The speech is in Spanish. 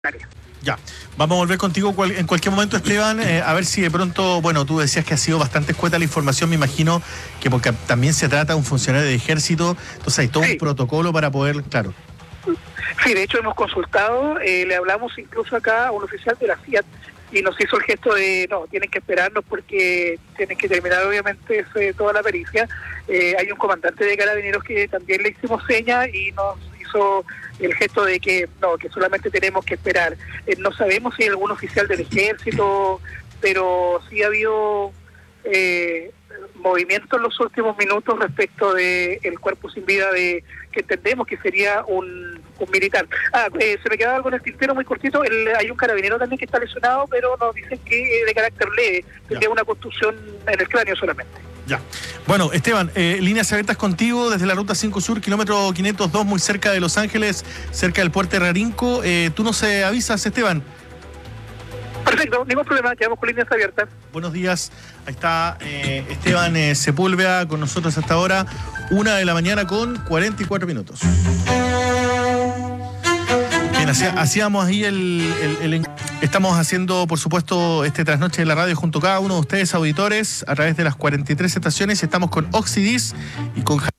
Ya, vamos a volver contigo en cualquier momento, Esteban, a ver si de pronto, bueno, tú decías que ha sido bastante escueta la información, me imagino que porque también se trata de un funcionario de ejército, entonces hay todo un protocolo para poder, claro. Sí, de hecho hemos consultado, le hablamos incluso acá a un oficial de la FIAT y nos hizo el gesto de, no, tienen que esperarnos porque tienen que terminar obviamente toda la pericia. Hay un comandante de Carabineros que también le hicimos señas y nos hizo el gesto de que no, que solamente tenemos que esperar. No sabemos si hay algún oficial del ejército, pero sí ha habido movimiento en los últimos minutos respecto de el cuerpo sin vida de que entendemos que sería un militar. Se me quedaba algo en el tintero muy cortito. Hay un carabinero también que está lesionado, pero nos dicen que de carácter leve, tendría una contusión en el cráneo solamente. Ya. Bueno, Esteban, líneas abiertas contigo desde la Ruta 5 Sur, kilómetro 502, muy cerca de Los Ángeles, cerca del puerto de Rarinco. Tú nos avisas, Esteban. Perfecto, ningún problema, quedamos con líneas abiertas. Buenos días, ahí está Esteban Sepúlveda con nosotros hasta ahora, 1:00 con 44 minutos. Bien, hacíamos ahí estamos haciendo, por supuesto, este trasnoche de la radio junto a cada uno de ustedes, auditores, a través de las 43 estaciones. Estamos con Oxidis y con